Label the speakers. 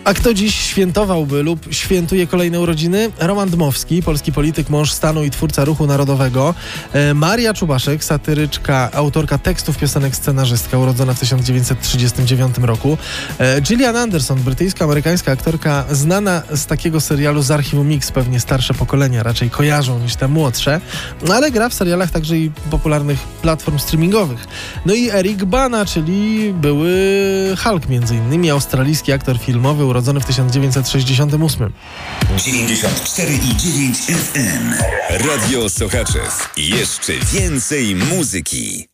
Speaker 1: A kto dziś świętowałby lub świętuje kolejne urodziny? Roman Dmowski, polski polityk, mąż stanu i twórca Ruchu Narodowego. Maria Czubaszek, satyryczka, autorka tekstów, piosenek, scenarzystka, urodzona w 1939 roku. Gillian Anderson, brytyjsko-amerykańska aktorka, znana z takiego serialu z Archiwum Mix. Pewnie starsze pokolenia raczej kojarzą niż te młodsze, ale gra w serialach także i popularnych platform streamingowych. No i Eric Bana, czyli były Hulk między innymi, australijski aktor filmowy, urodzony w 1968.
Speaker 2: 94,9 FM. Radio Sochaczew. Jeszcze więcej muzyki.